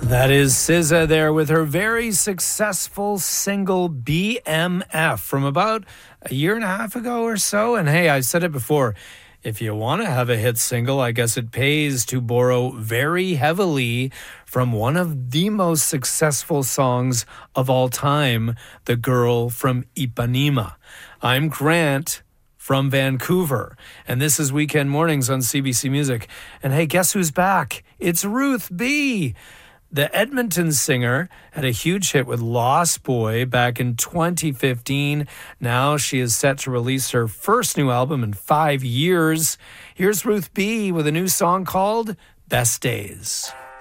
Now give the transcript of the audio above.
That is SZA there with her very successful single BMF from about a year and a half ago or so. And hey, I've said it before. If you want to have a hit single, I guess it pays to borrow very heavily from one of the most successful songs of all time, The Girl from Ipanema. I'm Grant from Vancouver, and this is Weekend Mornings on CBC Music. And hey, guess who's back? It's Ruth B. The Edmonton singer had a huge hit with Lost Boy back in 2015. Now she is set to release her first new album in 5 years. Here's Ruth B. with a new song called Best Days.